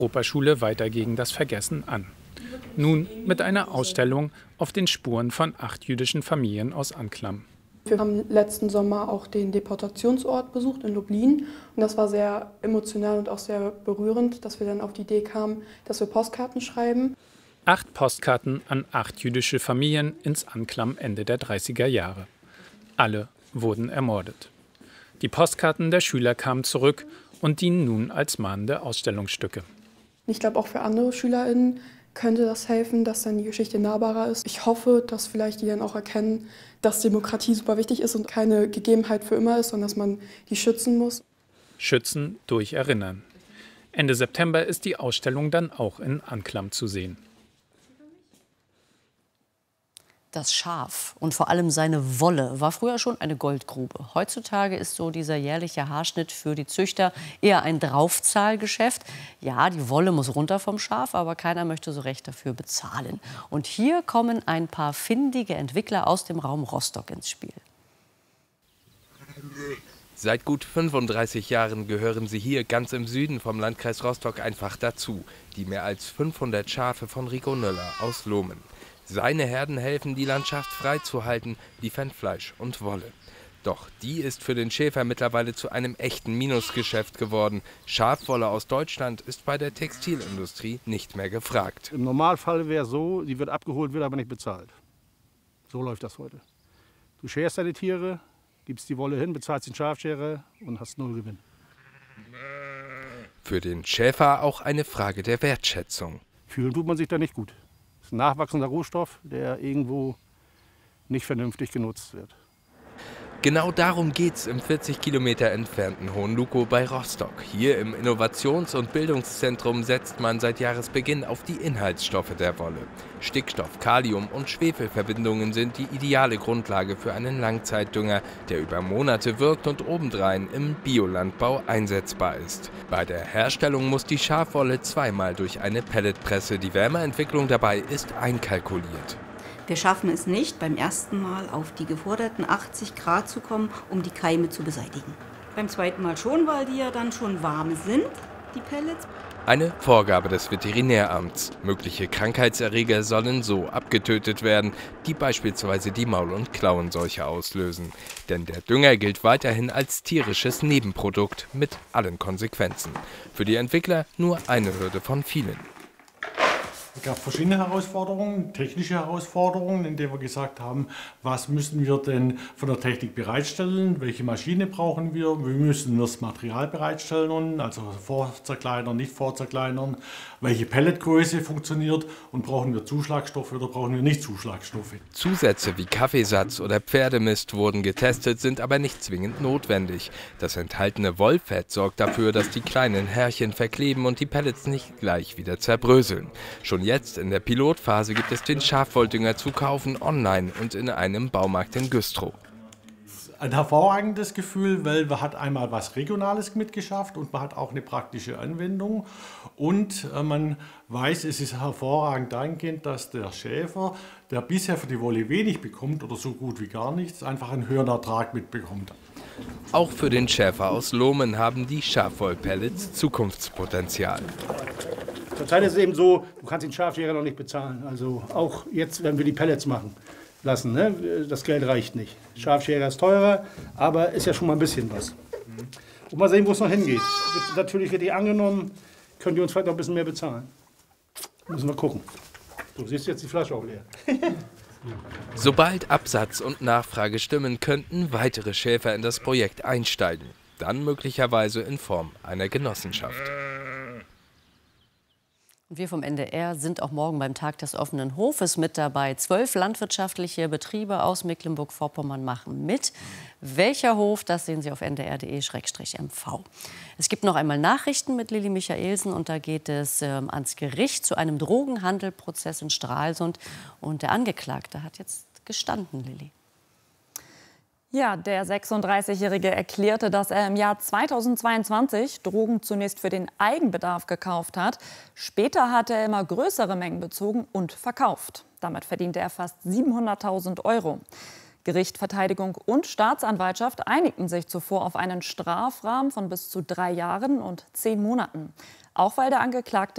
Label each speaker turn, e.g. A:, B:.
A: Operschule weiter gegen das Vergessen an. Nun mit einer Ausstellung auf den Spuren von 8 jüdischen Familien aus Anklam.
B: Wir haben letzten Sommer auch den Deportationsort besucht in Lublin und das war sehr emotional und auch sehr berührend, dass wir dann auf die Idee kamen, dass wir Postkarten schreiben.
A: 8 Postkarten an 8 jüdische Familien ins Anklam Ende der 30er Jahre. Alle wurden ermordet. Die Postkarten der Schüler kamen zurück und dienen nun als mahnende Ausstellungsstücke.
B: Ich glaube, auch für andere SchülerInnen könnte das helfen, dass dann die Geschichte nahbarer ist. Ich hoffe, dass vielleicht die dann auch erkennen, dass Demokratie super wichtig ist und keine Gegebenheit für immer ist, sondern dass man die schützen muss.
A: Schützen durch Erinnern. Ende September ist die Ausstellung dann auch in Anklam zu sehen.
C: Das Schaf und vor allem seine Wolle war früher schon eine Goldgrube. Heutzutage ist so dieser jährliche Haarschnitt für die Züchter eher ein Draufzahlgeschäft. Ja, die Wolle muss runter vom Schaf, aber keiner möchte so recht dafür bezahlen. Und hier kommen ein paar findige Entwickler aus dem Raum Rostock ins Spiel.
D: Seit gut 35 Jahren gehören sie hier ganz im Süden vom Landkreis Rostock einfach dazu. Die mehr als 500 Schafe von Rico Nöller aus Lohmen. Seine Herden helfen, die Landschaft freizuhalten, liefern Fleisch und Wolle. Doch die ist für den Schäfer mittlerweile zu einem echten Minusgeschäft geworden. Schafwolle aus Deutschland ist bei der Textilindustrie nicht mehr gefragt.
E: Im Normalfall wäre es so, die wird abgeholt, wird aber nicht bezahlt. So läuft das heute. Du scherst deine Tiere, gibst die Wolle hin, bezahlst den Schafscherer und hast 0 Gewinn.
D: Für den Schäfer auch eine Frage der Wertschätzung.
E: Fühlen tut man sich da nicht gut. Das ist ein nachwachsender Rohstoff, der irgendwo nicht vernünftig genutzt wird.
D: Genau darum geht's im 40 Kilometer entfernten Hohenlukow bei Rostock. Hier im Innovations- und Bildungszentrum setzt man seit Jahresbeginn auf die Inhaltsstoffe der Wolle. Stickstoff, Kalium und Schwefelverbindungen sind die ideale Grundlage für einen Langzeitdünger, der über Monate wirkt und obendrein im Biolandbau einsetzbar ist. Bei der Herstellung muss die Schafwolle zweimal durch eine Pelletpresse. Die Wärmeentwicklung dabei ist einkalkuliert.
F: Wir schaffen es nicht, beim ersten Mal auf die geforderten 80 Grad zu kommen, um die Keime zu beseitigen. Beim zweiten Mal schon, weil die ja dann schon warm sind, die Pellets.
D: Eine Vorgabe des Veterinäramts. Mögliche Krankheitserreger sollen so abgetötet werden, die beispielsweise die Maul- und Klauenseuche auslösen. Denn der Dünger gilt weiterhin als tierisches Nebenprodukt mit allen Konsequenzen. Für die Entwickler nur eine Hürde von vielen.
G: Es gab verschiedene Herausforderungen, technische Herausforderungen, in denen wir gesagt haben, was müssen wir denn von der Technik bereitstellen, welche Maschine brauchen wir, wie müssen wir das Material bereitstellen, also vorzerkleinern, nicht vorzerkleinern, welche Pelletgröße funktioniert und brauchen wir Zuschlagstoffe oder brauchen wir nicht Zuschlagstoffe.
D: Zusätze wie Kaffeesatz oder Pferdemist wurden getestet, sind aber nicht zwingend notwendig. Das enthaltene Wollfett sorgt dafür, dass die kleinen Härchen verkleben und die Pellets nicht gleich wieder zerbröseln. Schon jetzt in der Pilotphase gibt es den Schafwolldünger zu kaufen online und in einem Baumarkt in Güstrow.
G: Ein hervorragendes Gefühl, weil man hat einmal was Regionales mitgeschafft und man hat auch eine praktische Anwendung. Und man weiß, es ist hervorragend dahingehend, dass der Schäfer, der bisher für die Wolle wenig bekommt oder so gut wie gar nichts, einfach einen höheren Ertrag mitbekommt.
D: Auch für den Schäfer aus Lohmen haben die Schafwollpellets Zukunftspotenzial.
E: Zurzeit ist es eben so, du kannst den Schafscherer noch nicht bezahlen. Also auch jetzt, wenn wir die Pellets machen lassen, ne? Das Geld reicht nicht. Schafscherer ist teurer, aber ist ja schon mal ein bisschen was. Und mal sehen, wo es noch hingeht. Natürlich wird die angenommen, können die uns vielleicht noch ein bisschen mehr bezahlen. Müssen wir gucken. So, siehst du jetzt die Flasche auch leer.
D: Sobald Absatz und Nachfrage stimmen, könnten weitere Schäfer in das Projekt einsteigen. Dann möglicherweise in Form einer Genossenschaft.
C: Wir vom NDR sind auch morgen beim Tag des offenen Hofes mit dabei. 12 landwirtschaftliche Betriebe aus Mecklenburg-Vorpommern machen mit. Welcher Hof, das sehen Sie auf ndr.de/mv. Es gibt noch einmal Nachrichten mit Lilly Michaelsen und da geht es ans Gericht zu einem Drogenhandelprozess in Stralsund. Und der Angeklagte hat jetzt gestanden, Lilly.
H: Ja, der 36-Jährige erklärte, dass er im Jahr 2022 Drogen zunächst für den Eigenbedarf gekauft hat. Später hat er immer größere Mengen bezogen und verkauft. Damit verdiente er fast 700.000 Euro. Gericht, Verteidigung und Staatsanwaltschaft einigten sich zuvor auf einen Strafrahmen von bis zu 3 Jahren und 10 Monaten. Auch weil der Angeklagte